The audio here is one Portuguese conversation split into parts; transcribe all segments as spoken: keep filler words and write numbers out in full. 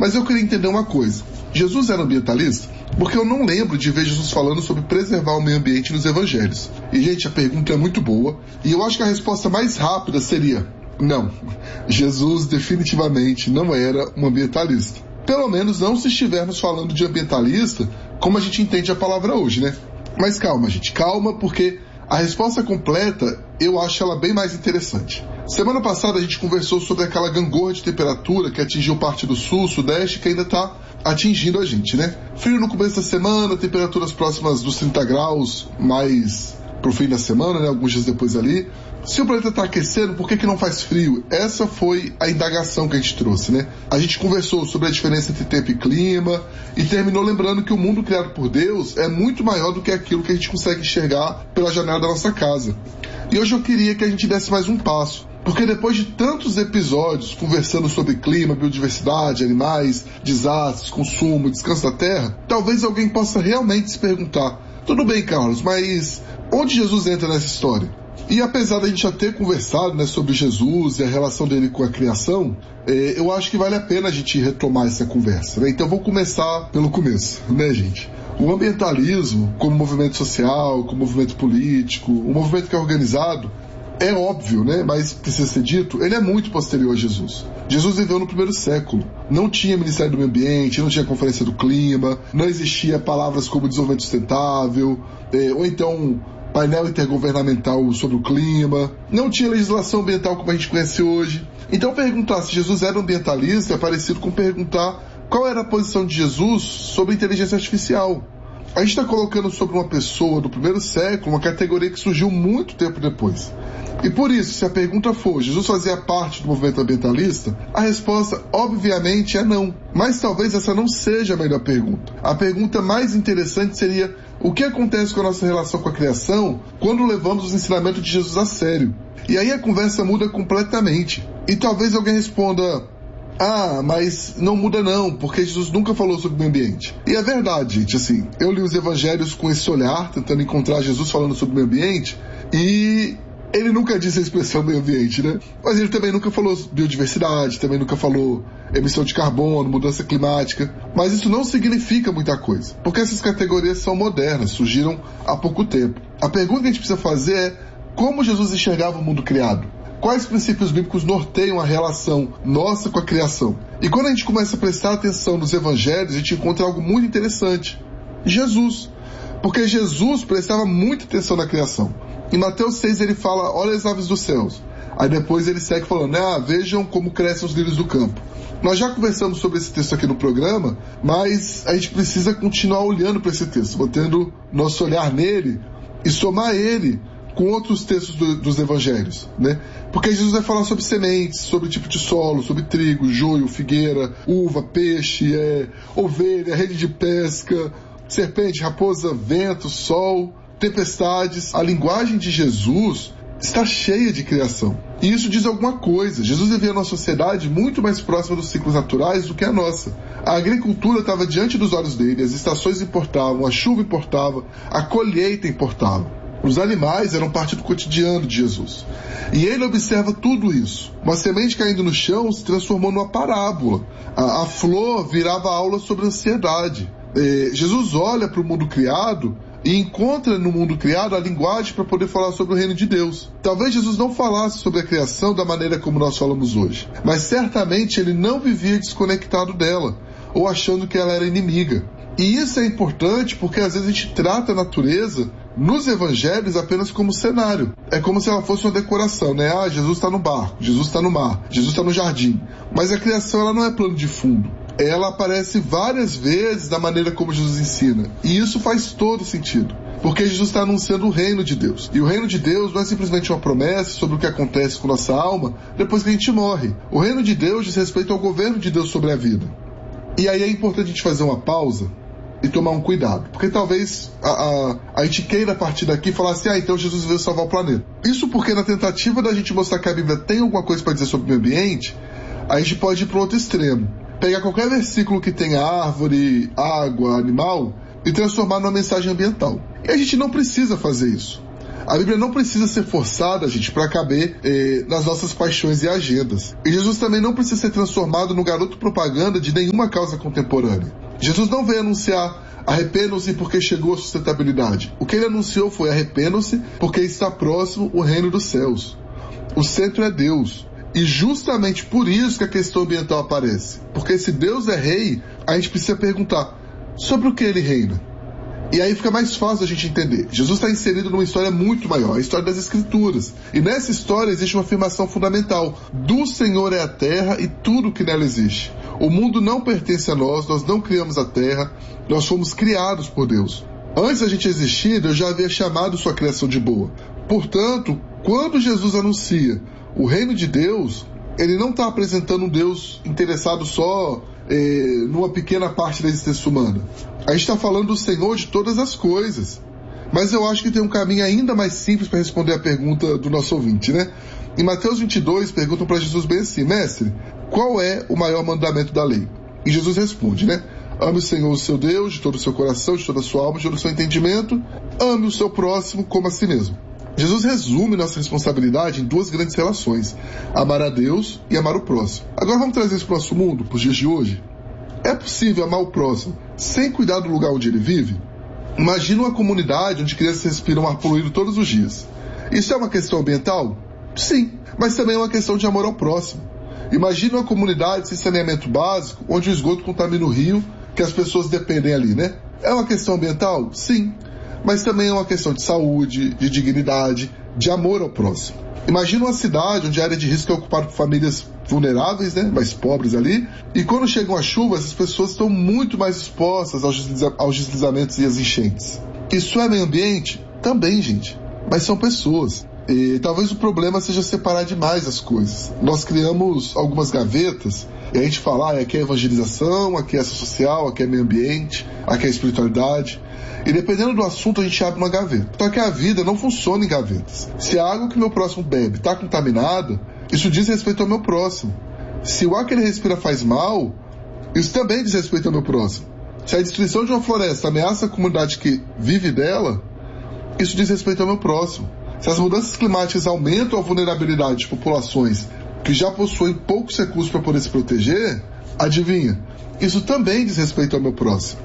Mas eu queria entender uma coisa. Jesus era ambientalista? Porque eu não lembro de ver Jesus falando sobre preservar o meio ambiente nos evangelhos. E, gente, a pergunta é muito boa. E eu acho que a resposta mais rápida seria: não. Jesus definitivamente não era um ambientalista. Pelo menos não se estivermos falando de ambientalista como a gente entende a palavra hoje, né? Mas calma, gente, calma, porque a resposta completa eu acho ela bem mais interessante. Semana passada a gente conversou sobre aquela gangorra de temperatura que atingiu parte do sul, sudeste, que ainda está atingindo a gente, né? Frio no começo da semana, temperaturas próximas dos trinta graus, mais pro fim da semana, né? Alguns dias depois ali. Se o planeta está aquecendo, por que que não faz frio? Essa foi a indagação que a gente trouxe, né? A gente conversou sobre a diferença entre tempo e clima e terminou lembrando que o mundo criado por Deus é muito maior do que aquilo que a gente consegue enxergar pela janela da nossa casa. E hoje eu queria que a gente desse mais um passo, porque depois de tantos episódios conversando sobre clima, biodiversidade, animais, desastres, consumo, descanso da terra, talvez alguém possa realmente se perguntar: tudo bem, Carlos, mas onde Jesus entra nessa história? E apesar da gente já ter conversado, né, sobre Jesus e a relação dele com a criação, eh, eu acho que vale a pena a gente retomar essa conversa, né? Então vou começar pelo começo, né, gente? O ambientalismo, como movimento social, como movimento político, um movimento que é organizado, é óbvio, né? Mas precisa ser dito, ele é muito posterior a Jesus. Jesus viveu no primeiro século. Não tinha Ministério do Meio Ambiente, não tinha Conferência do Clima, não existia palavras como desenvolvimento sustentável, eh, ou então painel intergovernamental sobre o clima, não tinha legislação ambiental como a gente conhece hoje. Então perguntar se Jesus era ambientalista é parecido com perguntar qual era a posição de Jesus sobre inteligência artificial. A gente está colocando sobre uma pessoa do primeiro século uma categoria que surgiu muito tempo depois. E por isso, se a pergunta for: Jesus fazia parte do movimento ambientalista? A resposta, obviamente, é não. Mas talvez essa não seja a melhor pergunta. A pergunta mais interessante seria: o que acontece com a nossa relação com a criação quando levamos os ensinamentos de Jesus a sério? E aí a conversa muda completamente. E talvez alguém responda: ah, mas não muda não, porque Jesus nunca falou sobre o meio ambiente. E é verdade, gente, assim, eu li os evangelhos com esse olhar, tentando encontrar Jesus falando sobre o meio ambiente, e ele nunca disse a expressão meio ambiente, né? Mas ele também nunca falou biodiversidade, também nunca falou emissão de carbono, mudança climática. Mas isso não significa muita coisa, porque essas categorias são modernas, surgiram há pouco tempo. A pergunta que a gente precisa fazer é: como Jesus enxergava o mundo criado? Quais princípios bíblicos norteiam a relação nossa com a criação? E quando a gente começa a prestar atenção nos evangelhos, a gente encontra algo muito interessante: Jesus. Porque Jesus prestava muita atenção na criação. Em Mateus seis ele fala: olha as aves dos céus. Aí depois ele segue falando: ah, vejam como crescem os lírios do campo. Nós já conversamos sobre esse texto aqui no programa, mas a gente precisa continuar olhando para esse texto, botando nosso olhar nele e somar ele com outros textos do, dos evangelhos, né? Porque Jesus vai falar sobre sementes, sobre tipo de solo, sobre trigo, joio, figueira, uva, peixe, é, ovelha, rede de pesca, serpente, raposa, vento, sol, tempestades. A linguagem de Jesus está cheia de criação. E isso diz alguma coisa. Jesus vivia numa sociedade muito mais próxima dos ciclos naturais do que a nossa. A agricultura estava diante dos olhos dele, as estações importavam, a chuva importava, a colheita importava. Os animais eram parte do cotidiano de Jesus. E ele observa tudo isso. Uma semente caindo no chão se transformou numa parábola. A, a flor virava aula sobre ansiedade. É, Jesus olha para o mundo criado e encontra no mundo criado a linguagem para poder falar sobre o reino de Deus. Talvez Jesus não falasse sobre a criação da maneira como nós falamos hoje, mas certamente ele não vivia desconectado dela, ou achando que ela era inimiga. E isso é importante porque às vezes a gente trata a natureza nos evangelhos apenas como cenário. É como se ela fosse uma decoração, né? Ah, Jesus está no barco, Jesus está no mar, Jesus está no jardim. Mas a criação ela não é plano de fundo. Ela aparece várias vezes da maneira como Jesus ensina. E isso faz todo sentido. Porque Jesus está anunciando o reino de Deus. E o reino de Deus não é simplesmente uma promessa sobre o que acontece com nossa alma depois que a gente morre. O reino de Deus diz respeito ao governo de Deus sobre a vida. E aí é importante a gente fazer uma pausa e tomar um cuidado. Porque talvez a, a, a gente queira partir daqui e falar assim: ah, então Jesus veio salvar o planeta. Isso porque na tentativa da gente mostrar que a Bíblia tem alguma coisa para dizer sobre o meio ambiente, a gente pode ir para o outro extremo. Pegar qualquer versículo que tenha árvore, água, animal e transformar numa mensagem ambiental. E a gente não precisa fazer isso. A Bíblia não precisa ser forçada, gente, para caber eh, nas nossas paixões e agendas. E Jesus também não precisa ser transformado no garoto propaganda de nenhuma causa contemporânea. Jesus não veio anunciar arrependam-se porque chegou a sustentabilidade. O que ele anunciou foi arrependam-se porque está próximo o reino dos céus. O centro é Deus. E justamente por isso que a questão ambiental aparece. Porque se Deus é rei, a gente precisa perguntar sobre o que ele reina. E aí fica mais fácil a gente entender. Jesus está inserido numa história muito maior, a história das Escrituras. E nessa história existe uma afirmação fundamental. Do Senhor é a terra e tudo que nela existe. O mundo não pertence a nós, nós não criamos a terra, nós fomos criados por Deus. Antes da gente existir, Deus já havia chamado sua criação de boa. Portanto, quando Jesus anuncia o reino de Deus, ele não está apresentando um Deus interessado só eh, numa pequena parte da existência humana. A gente está falando do Senhor de todas as coisas. Mas eu acho que tem um caminho ainda mais simples para responder a pergunta do nosso ouvinte, né? Em Mateus vinte e dois, perguntam para Jesus bem assim: Mestre, qual é o maior mandamento da lei? E Jesus responde, né? Ame o Senhor, o seu Deus, de todo o seu coração, de toda a sua alma, de todo o seu entendimento. Ame o seu próximo como a si mesmo. Jesus resume nossa responsabilidade em duas grandes relações: amar a Deus e amar o próximo. Agora vamos trazer isso para o nosso mundo, para os dias de hoje. É possível amar o próximo sem cuidar do lugar onde ele vive? Imagina uma comunidade onde crianças respiram ar poluído todos os dias. Isso é uma questão ambiental? Sim, mas também é uma questão de amor ao próximo. Imagina uma comunidade sem saneamento básico, onde o esgoto contamina o rio, que as pessoas dependem ali, né? É uma questão ambiental? Sim, mas também é uma questão de saúde, de dignidade, de amor ao próximo. Imagina uma cidade onde a área de risco é ocupada por famílias vulneráveis, né, mais pobres ali, e quando chegam as chuvas, as pessoas estão muito mais expostas aos, desliza- aos deslizamentos e às enchentes. Isso é meio ambiente? Também, gente, mas são pessoas. E talvez o problema seja separar demais as coisas. Nós criamos algumas gavetas, e a gente fala, ah, aqui é evangelização, aqui é ação social, aqui é meio ambiente, aqui é espiritualidade. E dependendo do assunto, a gente abre uma gaveta. Só que a vida não funciona em gavetas. Se a água que meu próximo bebe está contaminada, isso diz respeito ao meu próximo. Se o ar que ele respira faz mal, isso também diz respeito ao meu próximo. Se a destruição de uma floresta ameaça a comunidade que vive dela, isso diz respeito ao meu próximo. Se as mudanças climáticas aumentam a vulnerabilidade de populações que já possuem poucos recursos para poder se proteger, adivinha, isso também diz respeito ao meu próximo.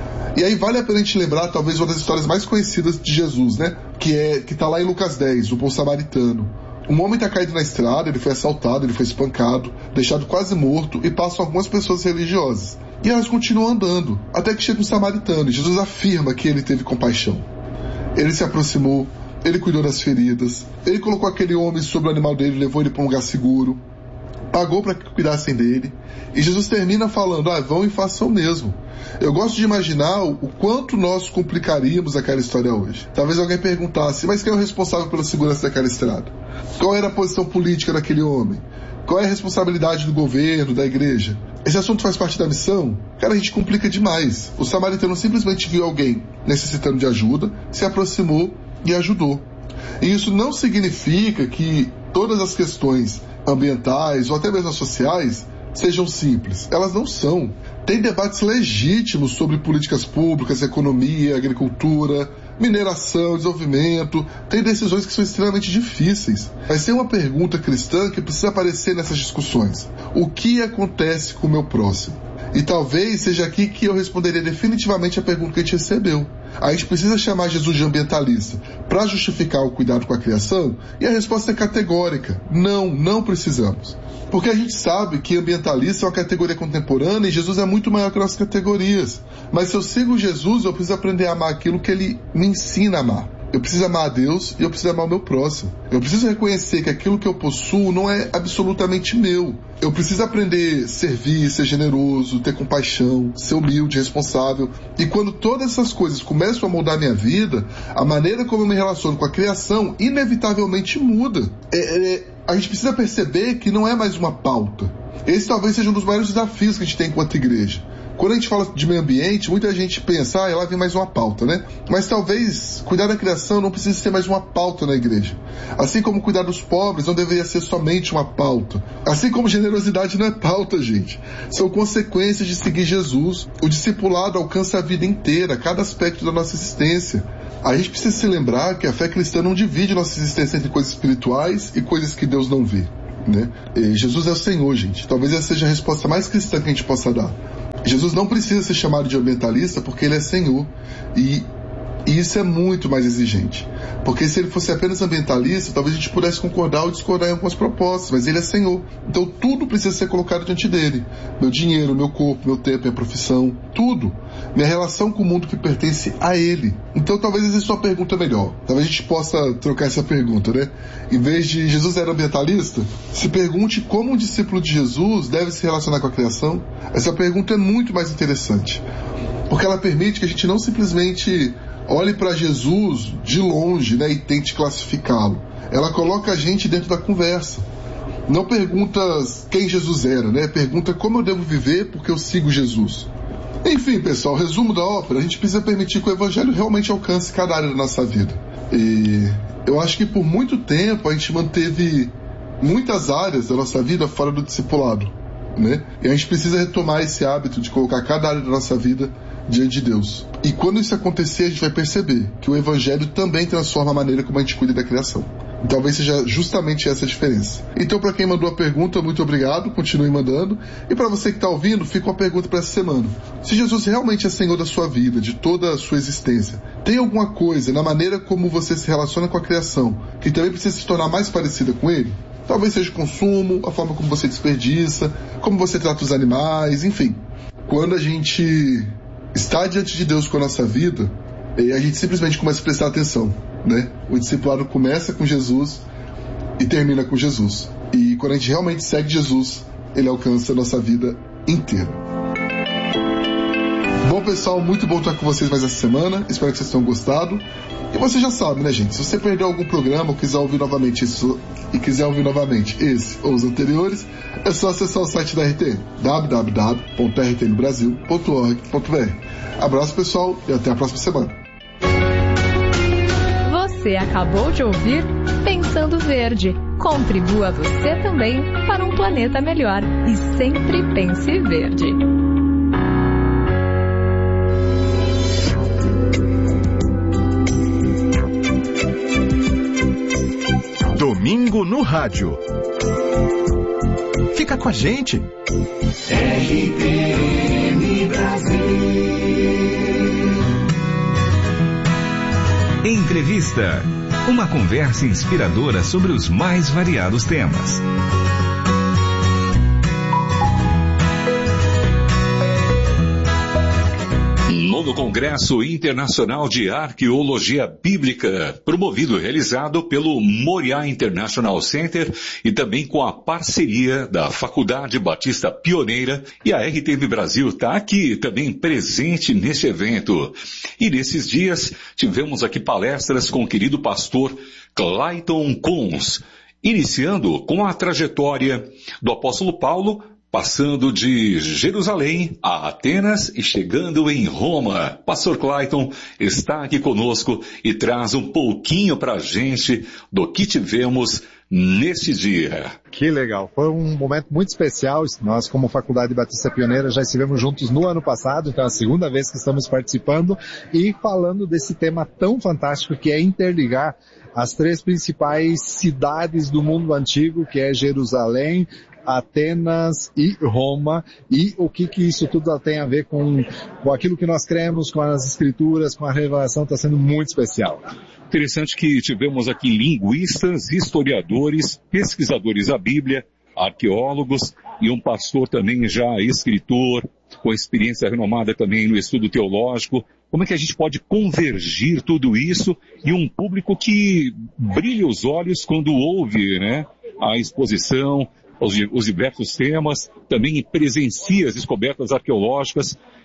E aí vale a pena a gente lembrar talvez uma das histórias mais conhecidas de Jesus, né? Que é que está lá em Lucas dez, o bom samaritano. Um homem está caído na estrada, ele foi assaltado, ele foi espancado, deixado quase morto, e passam algumas pessoas religiosas. E elas continuam andando, até que chega um samaritano, e Jesus afirma que ele teve compaixão. Ele se aproximou, ele cuidou das feridas, ele colocou aquele homem sobre o animal dele, levou ele para um lugar seguro, pagou para que cuidassem dele, e Jesus termina falando, ah, vão e façam o mesmo. Eu gosto de imaginar o quanto nós complicaríamos aquela história hoje. Talvez alguém perguntasse, mas quem é o responsável pela segurança daquela estrada? Qual era a posição política daquele homem? Qual é a responsabilidade do governo, da igreja? Esse assunto faz parte da missão? Cara, a gente complica demais. O samaritano simplesmente viu alguém necessitando de ajuda, se aproximou e ajudou. E isso não significa que todas as questões ambientais ou até mesmo sociais sejam simples. Elas não são. Tem debates legítimos sobre políticas públicas, economia, agricultura, mineração, desenvolvimento. Tem decisões que são extremamente difíceis. Mas tem uma pergunta cristã que precisa aparecer nessas discussões. O que acontece com o meu próximo? E talvez seja aqui que eu responderia definitivamente a pergunta que a gente recebeu. A gente precisa chamar Jesus de ambientalista para justificar o cuidado com a criação? E a resposta é categórica. Não, não precisamos. Porque a gente sabe que ambientalista é uma categoria contemporânea e Jesus é muito maior que nossas categorias. Mas se eu sigo Jesus, eu preciso aprender a amar aquilo que ele me ensina a amar. Eu preciso amar a Deus e eu preciso amar o meu próximo. Eu preciso reconhecer que aquilo que eu possuo não é absolutamente meu. Eu preciso aprender a servir, ser generoso, ter compaixão, ser humilde, responsável. E quando todas essas coisas começam a moldar a minha vida, a maneira como eu me relaciono com a criação inevitavelmente muda. É, é, a gente precisa perceber que não é mais uma pauta. Esse talvez seja um dos maiores desafios que a gente tem enquanto igreja. Quando a gente fala de meio ambiente, muita gente pensa, ah, lá vem mais uma pauta, né? Mas talvez cuidar da criação não precise ser mais uma pauta na igreja. Assim como cuidar dos pobres não deveria ser somente uma pauta. Assim como generosidade não é pauta, gente. São consequências de seguir Jesus. O discipulado alcança a vida inteira, cada aspecto da nossa existência. A gente precisa se lembrar que a fé cristã não divide nossa existência entre coisas espirituais e coisas que Deus não vê, né? E Jesus é o Senhor, gente. Talvez essa seja a resposta mais cristã que a gente possa dar. Jesus não precisa ser chamado de ambientalista porque ele é Senhor. E, e isso é muito mais exigente. Porque se ele fosse apenas ambientalista, talvez a gente pudesse concordar ou discordar em algumas propostas, mas ele é Senhor. Então tudo precisa ser colocado diante dele. Meu dinheiro, meu corpo, meu tempo, minha profissão, tudo. Minha relação com o mundo que pertence a ele. Então talvez exista uma pergunta melhor. Talvez a gente possa trocar essa pergunta, né? Em vez de Jesus era ambientalista, se pergunte como um discípulo de Jesus deve se relacionar com a criação. Essa pergunta é muito mais interessante. Porque ela permite que a gente não simplesmente olhe para Jesus de longe, né, e tente classificá-lo. Ela coloca a gente dentro da conversa. Não pergunta quem Jesus era, né? Pergunta como eu devo viver porque eu sigo Jesus. Enfim, pessoal, resumo da ópera, a gente precisa permitir que o Evangelho realmente alcance cada área da nossa vida. E eu acho que por muito tempo a gente manteve muitas áreas da nossa vida fora do discipulado, né? E a gente precisa retomar esse hábito de colocar cada área da nossa vida diante de Deus. E quando isso acontecer, a gente vai perceber que o Evangelho também transforma a maneira como a gente cuida da criação. E talvez seja justamente essa a diferença. Então, para quem mandou a pergunta, muito obrigado, continue mandando. E para você que está ouvindo, fica uma pergunta para essa semana. Se Jesus realmente é Senhor da sua vida, de toda a sua existência, tem alguma coisa na maneira como você se relaciona com a criação que também precisa se tornar mais parecida com Ele? Talvez seja o consumo, a forma como você desperdiça, como você trata os animais, enfim. Quando a gente está diante de Deus com a nossa vida, a gente simplesmente começa a prestar atenção, né? O discipulado começa com Jesus e termina com Jesus. E quando a gente realmente segue Jesus, ele alcança a nossa vida inteira. Bom, pessoal, muito bom estar com vocês mais essa semana. Espero que vocês tenham gostado. E você já sabe, né, gente? Se você perdeu algum programa ou quiser ouvir novamente isso, e quiser ouvir novamente esse ou os anteriores, é só acessar o site da R T N, w w w ponto r t n brasil ponto org ponto b r. Abraço, pessoal, e até a próxima semana. Você acabou de ouvir Pensando Verde. Contribua você também para um planeta melhor. E sempre pense verde. Domingo no Rádio. Fica com a gente. R T N Brasil. Entrevista. Uma conversa inspiradora sobre os mais variados temas. No Congresso Internacional de Arqueologia Bíblica, promovido e realizado pelo Moriá International Center e também com a parceria da Faculdade Batista Pioneira, e a R T M Brasil está aqui também presente neste evento. E nesses dias tivemos aqui palestras com o querido pastor Clayton Cons, iniciando com a trajetória do apóstolo Paulo, passando de Jerusalém a Atenas e chegando em Roma. Pastor Clayton está aqui conosco e traz um pouquinho para a gente do que tivemos neste dia. Que legal, foi um momento muito especial. Nós, como Faculdade Batista Pioneira, já estivemos juntos no ano passado, então é a segunda vez que estamos participando e falando desse tema tão fantástico que é interligar as três principais cidades do mundo antigo, que é Jerusalém, Atenas e Roma, e o que que isso tudo tem a ver com, com aquilo que nós cremos, com as escrituras, com a revelação. Está sendo muito especial. Interessante que tivemos aqui linguistas, historiadores, pesquisadores da Bíblia, arqueólogos e um pastor também já escritor, com experiência renomada também no estudo teológico. Como é que a gente pode convergir tudo isso e um público que brilha os olhos quando ouve, né, a exposição, os, os diversos temas, também presencia as descobertas arqueológicas.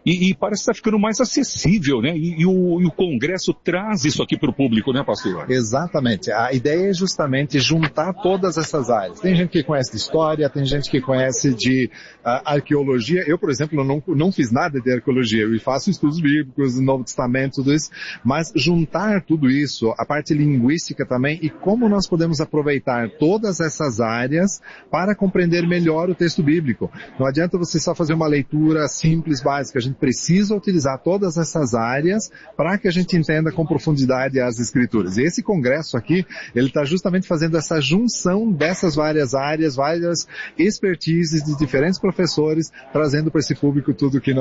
e, e parece estar ficando mais acessível, né? E, e, o, e o Congresso traz isso aqui para o público, né, pastor? Exatamente. A ideia é justamente juntar todas essas áreas. Tem gente que conhece de história, tem gente que conhece de uh, arqueologia. Eu, por exemplo, não, não fiz nada de arqueologia. Eu faço estudos bíblicos, Novo Testamento, tudo isso. Mas juntar tudo isso, a parte linguística também, e como nós podemos aproveitar todas essas áreas para compreender melhor o texto bíblico. Não adianta você só fazer uma leitura simples, básica. A gente precisa utilizar todas essas áreas para que a gente entenda com profundidade as Escrituras. E esse congresso aqui, ele está justamente fazendo essa junção dessas várias áreas, várias expertises de diferentes professores, trazendo para esse público tudo que nós